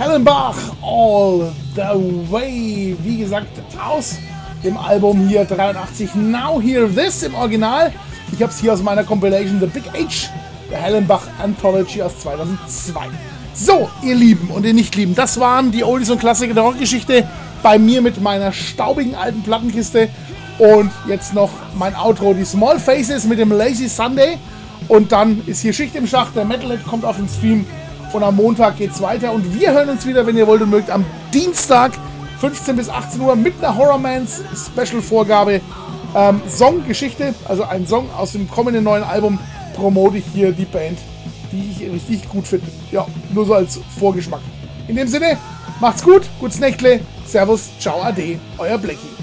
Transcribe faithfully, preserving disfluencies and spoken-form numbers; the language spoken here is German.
Hellenbach, All the Way. Wie gesagt, aus dem Album hier dreiundachtzig, Now Hear This im Original. Ich habe es hier aus meiner Compilation The Big H, der Hellenbach Anthology aus zweitausendzwei. So, ihr Lieben und ihr Nicht-Lieben, das waren die Oldies und Klassiker der Rockgeschichte bei mir mit meiner staubigen alten Plattenkiste. Und jetzt noch mein Outro, die Small Faces mit dem Lazy Sunday. Und dann ist hier Schicht im Schacht, der Metalhead kommt auf den Stream. Und am Montag geht's weiter. Und wir hören uns wieder, wenn ihr wollt und mögt, am Dienstag, fünfzehn bis achtzehn Uhr, mit einer Horrormans Special-Vorgabe. Ähm, Songgeschichte, also ein Song aus dem kommenden neuen Album, promote ich hier die Band, die ich richtig gut finde. Ja, nur so als Vorgeschmack. In dem Sinne, macht's gut, gutes Nächtle, Servus, ciao, ade, euer Blackie.